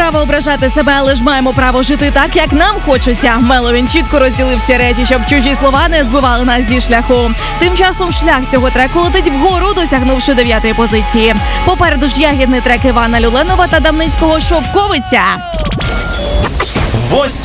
право ображати себе, але ж маємо право жити так, як нам хочеться. Меловін чітко розділив ці речі, щоб чужі слова не збивали нас зі шляху. Тим часом шлях цього треку летить вгору, досягнувши 9-ї позиції. Попереду ж ягідний трек Івана Люленова та Дамницького «Шовковиця».